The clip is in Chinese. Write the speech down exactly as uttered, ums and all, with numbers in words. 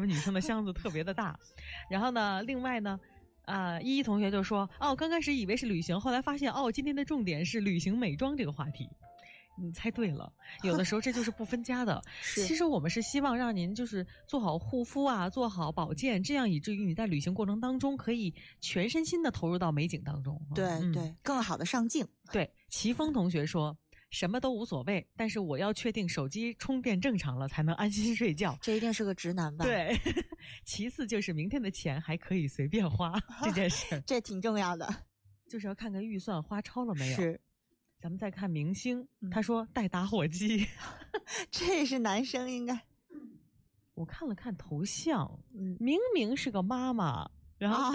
们女生的箱子特别的大。然后呢，另外呢，啊、呃，依依同学就说，哦，刚开始以为是旅行，后来发现，哦，今天的重点是旅行美妆这个话题。你猜对了，有的时候这就是不分家的。其实我们是希望让您就是做好护肤啊，做好保健，这样以至于你在旅行过程当中可以全身心的投入到美景当中。 对、 嗯、 对，更好的上镜。 对，齐峰同学说，什么都无所谓，但是我要确定手机充电正常了才能安心睡觉。 这一定是个直男吧？ 对，其次就是明天的钱还可以随便花这件事， 这挺重要的， 就是要看看预算花超了没有。 是。 咱们再看明星，他说带打火机， 这是男生应该。 我看了看头像， 嗯， 明明是个妈妈，然后